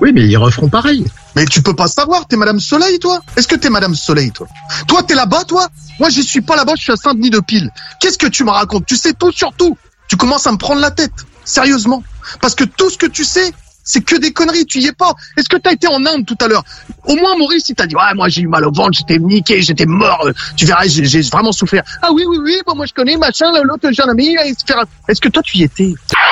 Oui, mais ils referont pareil. Mais tu peux pas savoir, t'es Madame Soleil, toi? Est-ce que t'es Madame Soleil, toi? Toi, t'es là-bas, toi? Moi, j'y suis pas là-bas, je suis à Saint-Denis de Pile. Qu'est-ce que tu me racontes? Tu sais tout sur tout. Tu commences à me prendre la tête. Sérieusement. Parce que tout ce que tu sais, c'est que des conneries, tu y es pas. Est-ce que t'as été en Inde tout à l'heure? Au moins, Maurice, il t'a dit, ouais, moi, j'ai eu mal au ventre, j'étais niqué, j'étais mort, tu verras, j'ai vraiment souffert. Ah oui, bon, moi, je connais, machin, l'autre, j'ai un ami, est-ce que toi, tu y étais?